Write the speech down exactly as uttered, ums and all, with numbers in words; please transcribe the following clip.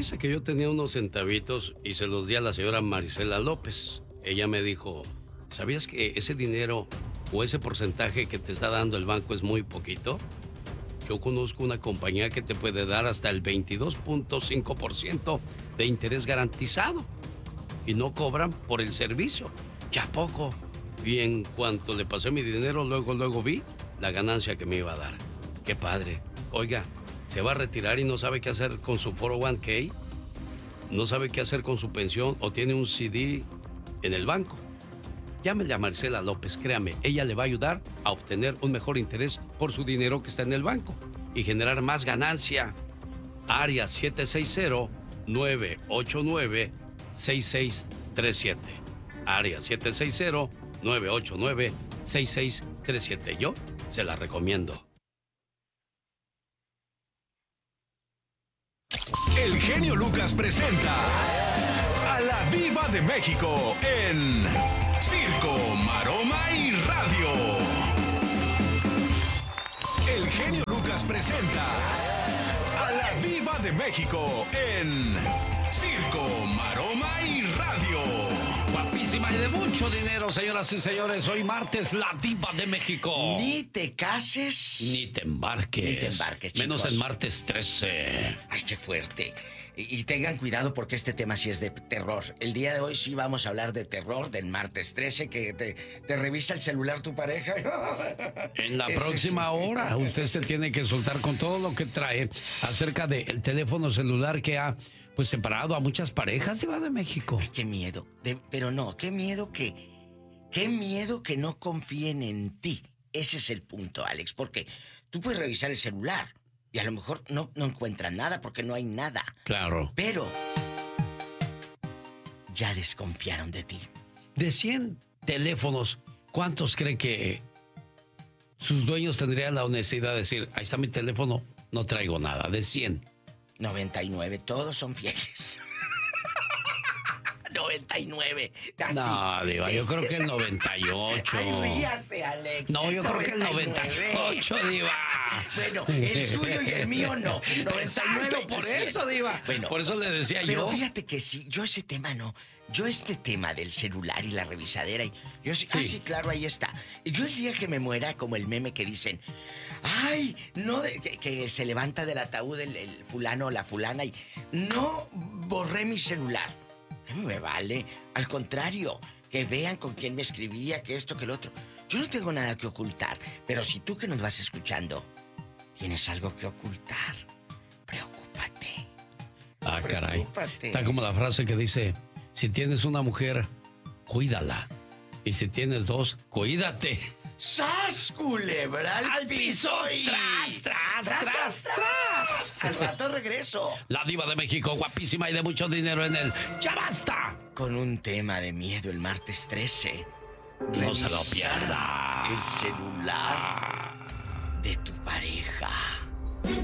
Fíjese que yo tenía unos centavitos y se los di a la señora Marisela López. Ella me dijo, ¿sabías que ese dinero o ese porcentaje que te está dando el banco es muy poquito? Yo conozco una compañía que te puede dar hasta el veintidós punto cinco por ciento de interés garantizado y no cobran por el servicio. ¿Ya poco? Y en cuanto le pasé mi dinero, luego, luego vi la ganancia que me iba a dar. ¡Qué padre! Oiga, ¿se va a retirar y no sabe qué hacer con su cuatro oh uno k? ¿No sabe qué hacer con su pensión o tiene un C D en el banco? Llámele a Marisela López, créame, ella le va a ayudar a obtener un mejor interés por su dinero que está en el banco y generar más ganancia. Área siete seis cero, nueve ocho nueve, seis seis tres siete. Área siete seis cero, nueve ocho nueve, seis seis tres siete. Yo se la recomiendo. El genio Lucas presenta a la Diva de México en Circo, Maroma y Radio. El genio Lucas presenta a la Diva de México en Circo, Maroma y Radio. Guapísima y de mucho dinero, señoras y señores. Hoy martes, la Diva de México. Ni te cases. Ni te embarques. Ni te embarques, chicos. Menos el martes trece. Ay, qué fuerte. Y, y tengan cuidado porque este tema sí es de terror. El día de hoy sí vamos a hablar de terror, del martes trece, que te, te revisa el celular tu pareja. En la Ese próxima sí. hora, usted se tiene que soltar con todo lo que trae acerca del teléfono celular que ha pues separado a muchas parejas, Diva de México. Ay, qué miedo. De, pero no, qué miedo que... Qué miedo que no confíen en ti. Ese es el punto, Alex, porque tú puedes revisar el celular y a lo mejor no, no encuentran nada porque no hay nada. Claro. Pero ya desconfiaron de ti. De cien teléfonos, ¿cuántos cree que sus dueños tendrían la honestidad de decir, ahí está mi teléfono, no traigo nada? De cien. noventa y nueve, todos son fieles. noventa y nueve. Así. No, Diva, Sí, yo sí. creo que el noventa y ocho. Ay, ríase, Alex. No, yo creo que el noventa y noventa y nueve. ocho, Diva. Bueno, el suyo y el mío no. noventa y nueve. Exacto, por eso, Diva. Bueno, por eso le decía pero yo. fíjate que sí, yo ese tema no. Yo este tema del celular y la revisadera, y yo sí, Sí. ah, sí, claro, ahí está. Yo el día que me muera, como el meme que dicen, ay, no, de- que, que se levanta del ataúd el, el fulano o la fulana y no borré mi celular. A mí me vale, al contrario, que vean con quién me escribía, que esto, que el otro. Yo no tengo nada que ocultar, pero si tú que nos vas escuchando tienes algo que ocultar, preocúpate. Ah, caray. Preocúpate. Está como la frase que dice, si tienes una mujer, cuídala. Y si tienes dos, cuídate. ¡Sas, culebra al piso y... Tras, tras, tras, tras. Al rato regreso. La Diva de México, guapísima y de mucho dinero en el ¡Ya basta! Con un tema de miedo el martes trece. No se lo Revisar pierda. El celular de tu pareja.